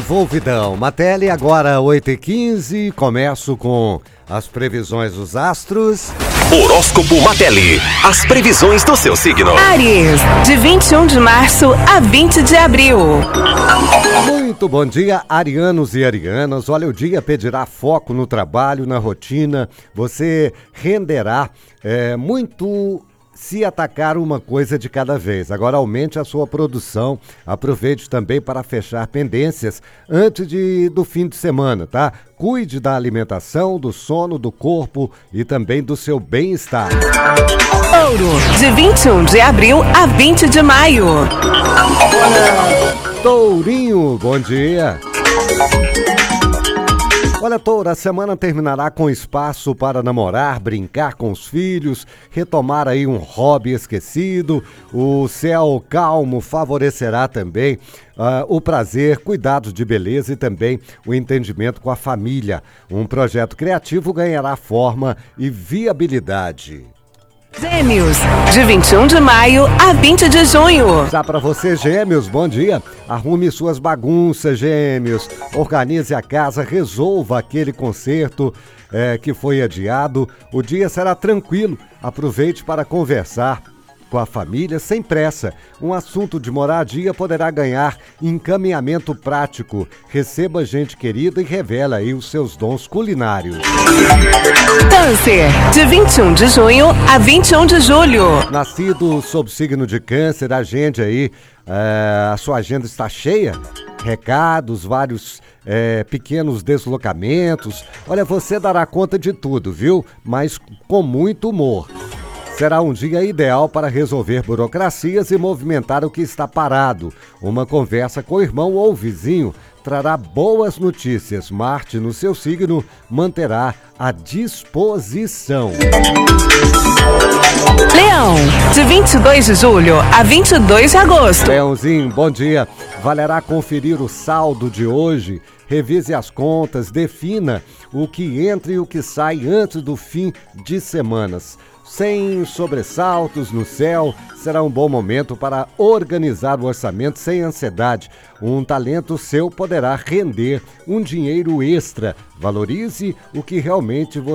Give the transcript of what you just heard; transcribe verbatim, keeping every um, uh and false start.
envolvidão. Matele, agora oito e quinze, começo com as previsões dos astros. Horóscopo Matele, as previsões do seu signo. Áries, de vinte e um de março a vinte de abril. Muito bom dia, arianos e arianas. Olha, o dia pedirá foco no trabalho, na rotina. Você renderá é, muito se atacar uma coisa de cada vez. Agora aumente a sua produção. Aproveite também para fechar pendências antes de, do fim de semana, tá? Cuide da alimentação, do sono, do corpo e também do seu bem-estar. Touro, de vinte e um de abril a vinte de maio. Tourinho, bom dia. Olha, Touro, a semana terminará com espaço para namorar, brincar com os filhos, retomar aí um hobby esquecido. O céu calmo favorecerá também uh, o prazer, cuidados de beleza e também o entendimento com a família. Um projeto criativo ganhará forma e viabilidade. Gêmeos, de vinte e um de maio a vinte de junho. Já para você, Gêmeos, bom dia. Arrume suas bagunças, Gêmeos. Organize a casa, resolva aquele concerto é, que foi adiado. O dia será tranquilo. Aproveite para conversar com a família sem pressa. Um assunto de moradia poderá ganhar encaminhamento prático. Receba gente querida e revela aí os seus dons culinários. Câncer, de vinte e um de junho a vinte e um de julho. Nascido sob signo de Câncer, agende aí, é, a sua agenda está cheia. Recados, vários é, pequenos deslocamentos. Olha, você dará conta de tudo, viu? Mas com muito humor. Será um dia ideal para resolver burocracias e movimentar o que está parado. Uma conversa com o irmão ou vizinho trará boas notícias. Marte, no seu signo, manterá a disposição. Leão, de vinte e dois de julho a vinte e dois de agosto. Leãozinho, bom dia. Valerá conferir o saldo de hoje. Revise as contas, defina o que entra e o que sai antes do fim de semanas. Sem sobressaltos no céu, será um bom momento para organizar o orçamento sem ansiedade. Um talento seu poderá render um dinheiro extra. Valorize o que realmente você